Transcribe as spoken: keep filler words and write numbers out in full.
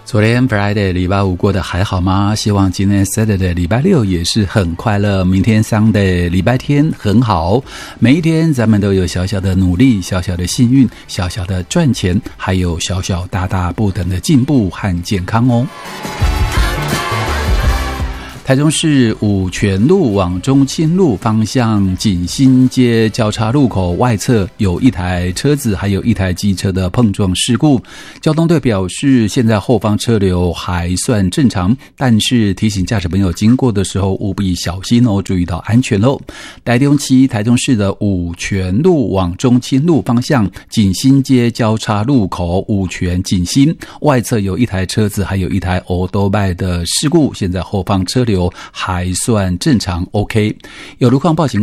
昨天 Friday 礼拜五过得还好吗？希望今天 Saturday 礼拜六也是很快乐，明天 Sunday 礼拜天很好。每一天咱们都有小小的努力，小小的幸运，小小的赚钱，还有小小大大不等的进步和健康哦。台中市五权路往中清路方向锦新街交叉路口外侧有一台车子还有一台机车的碰撞事故，交通队表示现在后方车流还算正常，但是提醒驾驶朋友经过的时候务必小心哦，注意到安全咯。台中期台中市的五权路往中清路方向锦新街交叉路口五权锦新外侧有一台车子还有一台欧多拜的事故，现在后方车流还算正常 OK。 有路况报警